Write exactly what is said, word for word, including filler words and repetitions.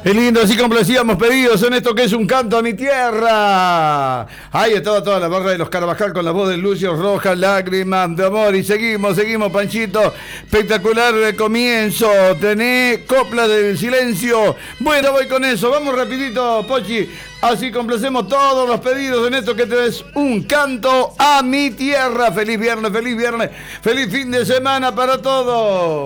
Es lindo, así complacíamos pedidos en esto que es un canto a mi tierra. Ahí estaba toda la barra de los Carvajal con la voz de Lucio Rojas, lágrimas de amor. Y seguimos, seguimos, Panchito. Espectacular de comienzo. Tenés copla del silencio. Bueno, voy con eso. Vamos rapidito, Pochi. Así complacemos todos los pedidos en esto que te es un canto a mi tierra. Feliz viernes, feliz viernes, feliz fin de semana para todos.